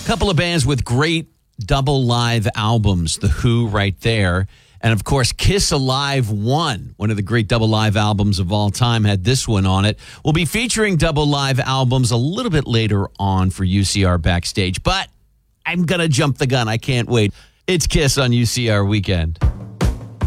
Couple of bands with great double live albums. The Who right there. And, of course, Kiss Alive 1, one of the great double live albums of all time, had this one on it. We'll be featuring double live albums a little bit later on for UCR Backstage. But I'm going to jump the gun. I can't wait. It's Kiss on UCR Weekend.